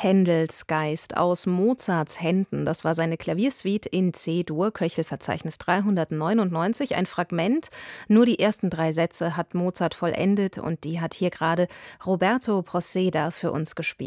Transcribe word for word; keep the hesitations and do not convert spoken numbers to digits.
Händels Geist aus Mozarts Händen. Das war seine Klaviersuite in C-Dur, Köchelverzeichnis dreihundertneunundneunzig. Ein Fragment, nur die ersten drei Sätze hat Mozart vollendet und die hat hier gerade Roberto Proceda für uns gespielt.